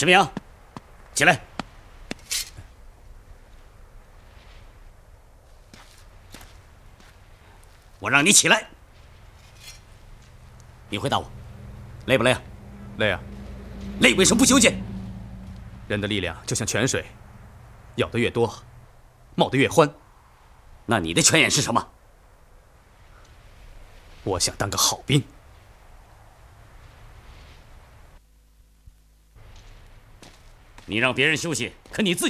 石明，起来！我让你起来。你回答我，累不累啊？ 累啊。 累为什么不休息？ 人的力量就像泉水，舀得越多，冒得越欢。 那你的泉眼是什么？ 我想当个好兵。 你让别人休息，可你自己。